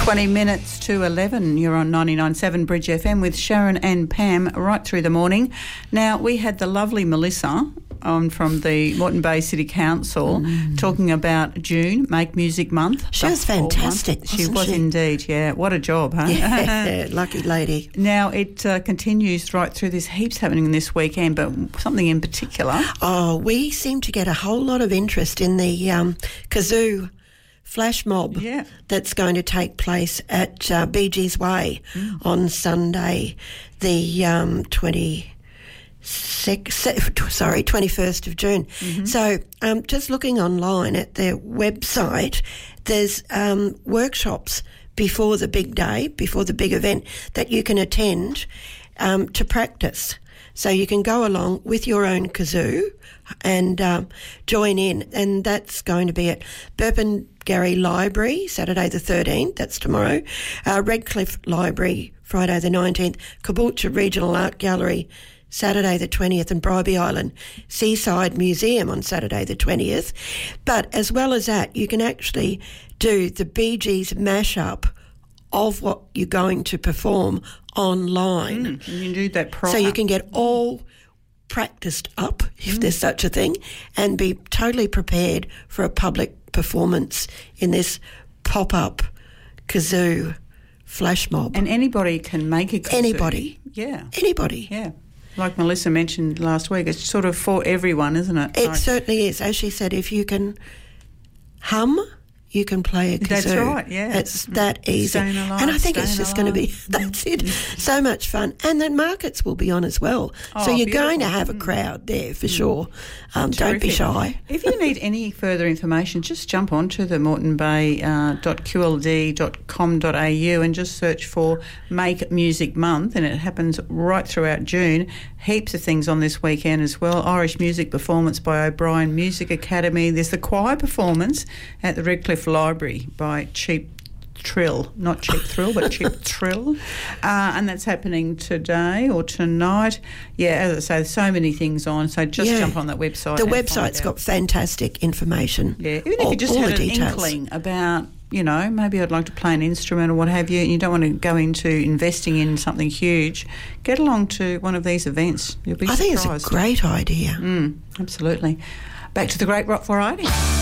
20 minutes to 11. You're on 99.7 Bridge FM with Sharon and Pam right through the morning. Now, we had the lovely Melissa on from the Moreton Bay City Council talking about June, Make Music Month. She was fantastic, She was indeed, yeah. What a job, huh? Yeah, lucky lady. Now, it continues right through. There's heaps happening this weekend, but something in particular. Oh, we seem to get a whole lot of interest in the kazoo flash mob that's going to take place at BG's Way on Sunday, the 21st of June. So just looking online at their website, there's workshops before the big day, before the big event, that you can attend to practice. So you can go along with your own kazoo and join in, and that's going to be at Burpengary Library, Saturday the 13th, that's tomorrow, Redcliffe Library, Friday the 19th, Caboolture Regional Art Gallery, Saturday the 20th, and Bribie Island Seaside Museum on Saturday the 20th. But as well as that, you can actually do the Bee Gees mashup of what you're going to perform online. And you do that proper. So you can get all practiced up, if there's such a thing, and be totally prepared for a public performance in this pop-up kazoo flash mob. And anybody can make a kazoo. Anybody. Yeah. Anybody. Yeah. Like Melissa mentioned last week, it's sort of for everyone, isn't it? It certainly is. As she said, if you can hum, you can play a kazoo. That's right, yeah. It's that easy. Staying alive, and I think it's just going to be, that's it, so much fun. And then markets will be on as well. So you're going to have a crowd there for sure. Don't be shy. If you need any further information, just jump onto the moretonbay.qld.com.au and just search for Make Music Month, and it happens right throughout June. Heaps of things on this weekend as well. Irish music performance by O'Brien Music Academy. There's the choir performance at the Redcliffe Library by Cheap Trill, not Cheap Thrill, but Cheap Trill, and that's happening today or tonight. Yeah, as I say, there's so many things on, so just jump on that website. The website's got fantastic information. Yeah, even if you just had an inkling about, you know, maybe I'd like to play an instrument or what have you, and you don't want to go into investing in something huge, get along to one of these events. You'll be surprised. I think it's a great idea. Absolutely. Back to the great rock variety.